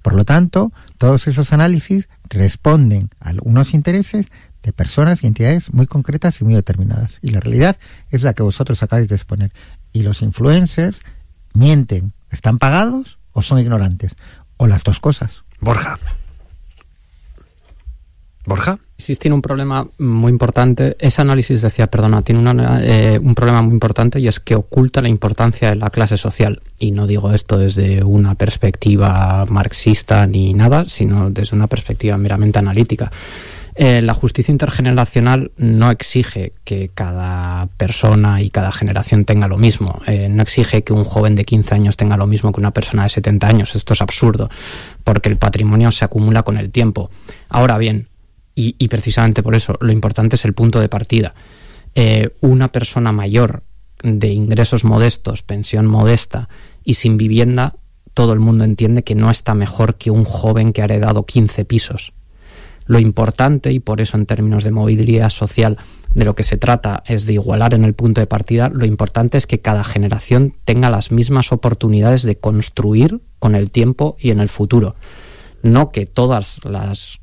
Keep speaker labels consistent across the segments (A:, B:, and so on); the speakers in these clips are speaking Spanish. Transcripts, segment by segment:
A: Por lo tanto, todos esos análisis responden a unos intereses de personas y entidades muy concretas y muy determinadas. Y la realidad es la que vosotros acabáis de exponer. Y los influencers mienten, ¿están pagados o son ignorantes? O las dos cosas.
B: Borja.
C: Sí, tiene un problema muy importante. Ese análisis tiene un problema muy importante, y es que oculta la importancia de la clase social. Y no digo esto desde una perspectiva marxista ni nada, sino desde una perspectiva meramente analítica. La justicia intergeneracional no exige que cada persona y cada generación tenga lo mismo. No exige que un joven de 15 años tenga lo mismo que una persona de 70 años. Esto es absurdo, porque el patrimonio se acumula con el tiempo. Ahora bien, y precisamente por eso, lo importante es el punto de partida. Una persona mayor de ingresos modestos, pensión modesta y sin vivienda, todo el mundo entiende que no está mejor que un joven que ha heredado 15 pisos. Lo importante, y por eso en términos de movilidad social de lo que se trata es de igualar en el punto de partida, lo importante es que cada generación tenga las mismas oportunidades de construir con el tiempo y en el futuro. No que todas las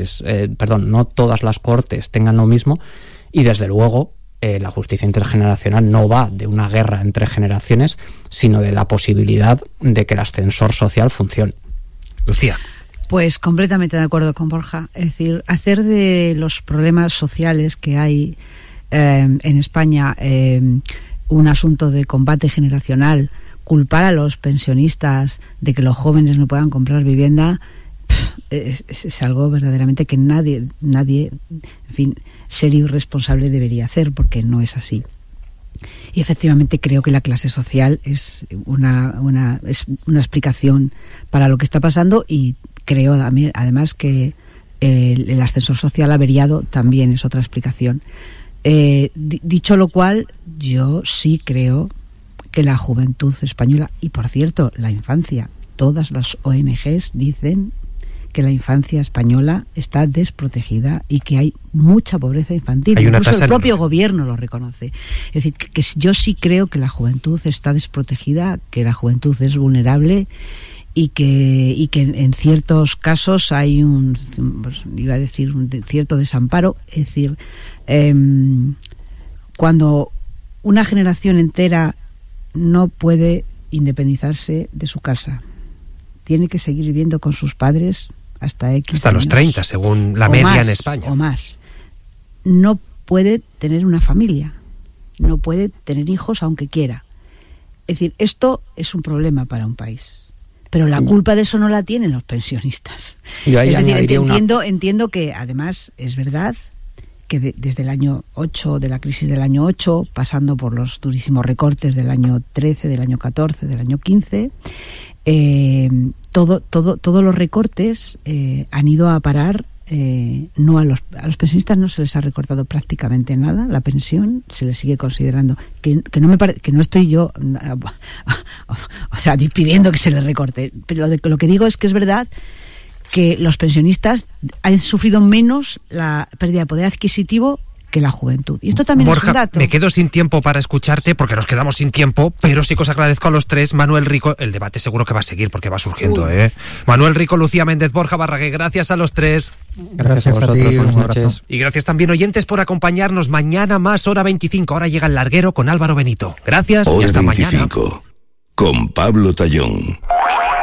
C: no todas las cohortes tengan lo mismo, y desde luego la justicia intergeneracional no va de una guerra entre generaciones, sino de la posibilidad de que el ascensor social funcione.
B: Lucía.
D: Pues completamente de acuerdo con Borja. Es decir, hacer de los problemas sociales que hay en España un asunto de combate generacional, culpar a los pensionistas de que los jóvenes no puedan comprar vivienda, es algo verdaderamente que nadie, en fin, serio y responsable debería hacer, porque no es así. Y efectivamente creo que la clase social es una explicación para lo que está pasando, y creo además que el ascensor social averiado también es otra explicación. Dicho lo cual, yo sí creo que la juventud española, y por cierto, la infancia, todas las ONGs dicen que la infancia española está desprotegida y que hay mucha pobreza infantil. Incluso el propio gobierno lo reconoce. Es decir, que yo sí creo que la juventud está desprotegida, que la juventud es vulnerable, y que en ciertos casos hay un cierto desamparo. Es decir, cuando una generación entera no puede independizarse de su casa, tiene que seguir viviendo con sus padres hasta
B: los 30, según la media en España.
D: O más. No puede tener una familia, no puede tener hijos aunque quiera. Es decir, esto es un problema para un país. Pero la culpa de eso no la tienen los pensionistas. Es decir, entiendo que además es verdad que desde el año 8, de la crisis del año 8, pasando por los durísimos recortes del año 13, del año 14, del año 15, todos los recortes han ido a parar, no a los pensionistas no se les ha recortado prácticamente nada, la pensión se les sigue considerando, que no estoy yo pidiendo que se les recorte, pero lo que digo es que es verdad que los pensionistas han sufrido menos la pérdida de poder adquisitivo que la juventud. Y esto también
B: Borja,
D: es un dato.
B: Me quedo sin tiempo para escucharte, porque nos quedamos sin tiempo, pero sí que os agradezco a los tres. Manuel Rico, el debate seguro que va a seguir porque va surgiendo, Manuel Rico, Lucía Méndez, Borja Barraguer, gracias a los tres.
C: Gracias a vosotros, buenas noches.
B: Y gracias también, oyentes, por acompañarnos. Mañana más Hora 25. Ahora llega El Larguero con Álvaro Benito. Gracias y hasta
E: 25,
B: mañana.
E: Con Pablo Tallón.